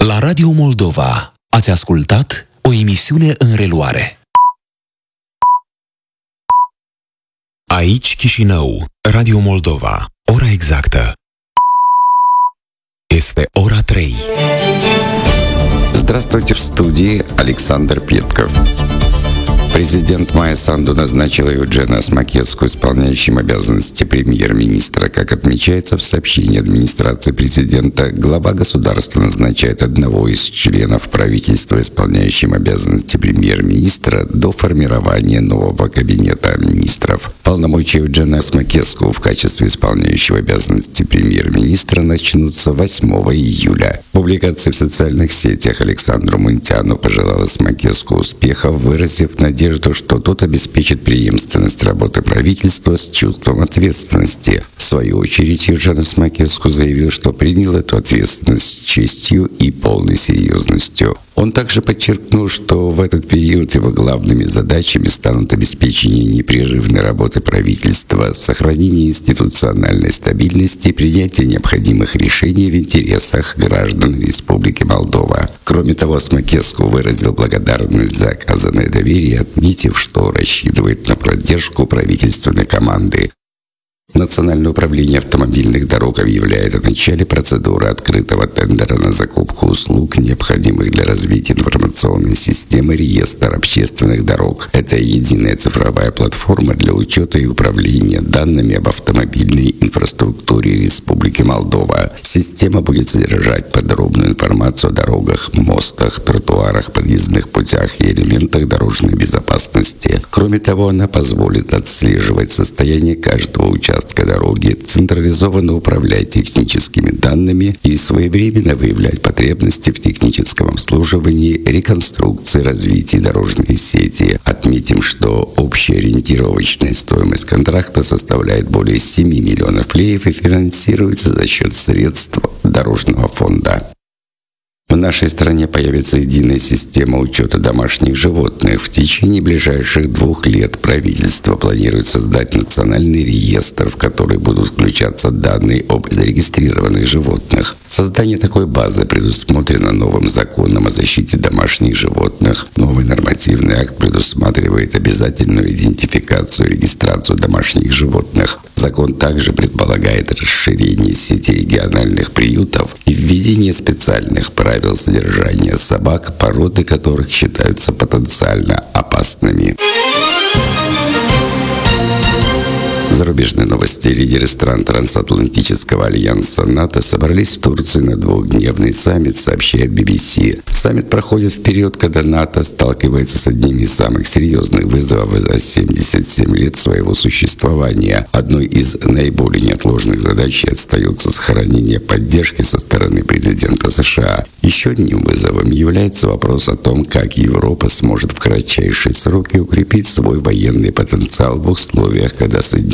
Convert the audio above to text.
La Radio Moldova ați ascultat o emisiune în reluare. Aici Chișinău, Radio Moldova. Ora exactă este ora 3. Здравствуйте, в студии Александр Петков. Президент Майя Санду назначила Евгена Смакеску исполняющим обязанности премьер-министра. Как отмечается в сообщении администрации президента, глава государства назначает одного из членов правительства исполняющим обязанности премьер-министра до формирования нового кабинета министров. Полномочия Евгена Смакеску в качестве исполняющего обязанности премьер-министра начнутся 8 июля. В публикации в социальных сетях Александру Мунтяну пожелала Смакеску успехов, выразив надежду, что тот обеспечит преемственность работы правительства с чувством ответственности. В свою очередь, Евген Смакеску заявил, что принял эту ответственность с честью и полной серьезностью. Он также подчеркнул, что в этот период его главными задачами станут обеспечение непрерывной работы правительства, сохранение институциональной стабильности и принятие необходимых решений в интересах граждан Республики Молдова. Кроме того, Смакеску выразил благодарность за оказанное доверие, отметив, что рассчитывает на поддержку правительственной команды. Национальное управление автомобильных дорог объявляет о начале процедуры открытого тендера на закупку услуг, необходимых для развития информационной системы реестр общественных дорог. Это единая цифровая платформа для учета и управления данными об автомобильной инфраструктуре Республики Молдова. Система будет содержать подробную информацию о дорогах, мостах, тротуарах, подъездных путях и элементах дорожной безопасности. Кроме того, она позволит отслеживать состояние каждого участка дороги, централизованно управлять техническими данными и своевременно выявлять потребности в техническом обслуживании, реконструкции, развитии дорожной сети. Отметим, что общая ориентировочная стоимость контракта составляет более 7 миллионов леев и финансируется за счет средств Дорожного фонда. В нашей стране появится единая система учета домашних животных. В течение ближайших 2 лет правительство планирует создать национальный реестр, в который будут включаться данные об зарегистрированных животных. Создание такой базы предусмотрено новым законом о защите домашних животных. Новый нормативный акт предусматривает обязательную идентификацию и регистрацию домашних животных. Закон также предполагает расширение сети региональных приютов и введение специальных правил содержания собак, породы которых считаются потенциально опасными. Зарубежные новости. Лидеры стран Трансатлантического альянса НАТО собрались в Турции на 2-дневный саммит, сообщает BBC. Саммит проходит в период, когда НАТО сталкивается с одним из самых серьезных вызовов за 77 лет своего существования. Одной из наиболее неотложных задач остается сохранение поддержки со стороны президента США. Еще одним вызовом является вопрос о том, как Европа сможет в кратчайшие сроки укрепить свой военный потенциал в условиях, когда Соединенные